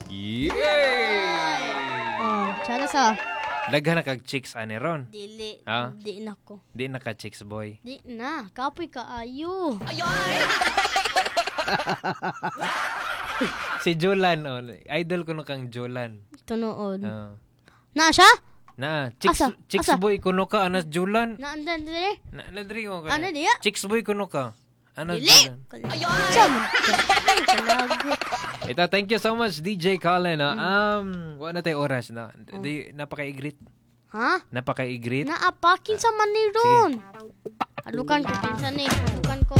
Yay! Sana sa. Daghan na kag chicks ani ron. Dili. Ha? Di na ko. Di na ka chicks boy. Di na. Kapoy ka ayo. Si Jolan, idol ko no kang Jolan. Tunood. Ah. Na siya? Na, chicks Asa? chicks Asa? boy kuno ka anas Jolan. Na andan dire? Na diri ko ka. Ano diya? Chicks boy kuno ka. Anas Dili. Jolan. Sama. Kalago. Ito, thank you so much DJ Colin. Wala tayo oras na. Napaka-igrit. Ha? Napaka-igrit. Naapakin sa maniron. Alukan ko pinsan eh. Alukan ko.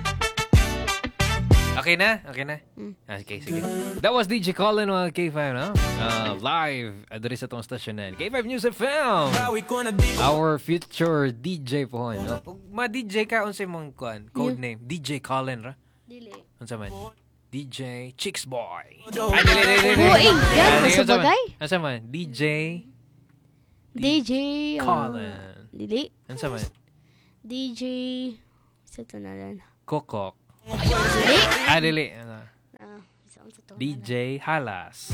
Okay na? Okay na? Okay, sige. That was DJ Colin on K5, no? Live. Adres sa tong stasyon na. K5 News FM. Our future DJ po. No? Ma-DJ ka, unsay mong kuan? Code name. DJ Colin, ra? Dili. Unsa man? DJ Chicks Boy. Uy, yan. Sa bagay? Unsa man? DJ DJ. Colin. Dili. Unsa man? DJ. Sa ito na lang. Kokok. Dili. Dili. Isang sa to. DJ Halas.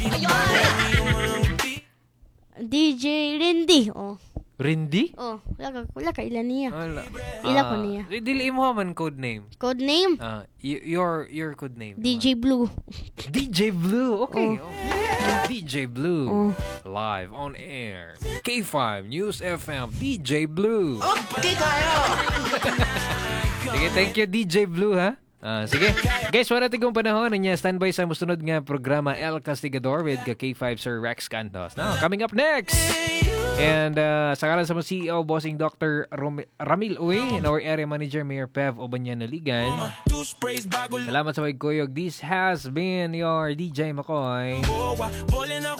DJ Rindy. Rindy? Wala ka ilan niya. Wala. Ila ko niya. Dili mo man code name. Code name? Your code name. DJ Blue. DJ Blue. Okay. DJ Blue. Live on air. K5 News FM. DJ Blue. Okay kayo. Sige, thank you DJ Blue ha. Sige. Guys, wala tigong panahon niya standby sa musunod nga programa El Castigador with K5 Sir Rex Cantos. Now, coming up next. And sa karan sa mga CEO, bossing Dr. Ramil Uy, and our area manager, Mayor Pev Obanyan Naligan. Salamat sa pagkuyog. This has been your DJ Makoy.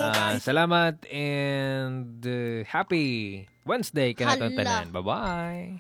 Salamat and happy Wednesday ka na tanan. Bye-bye.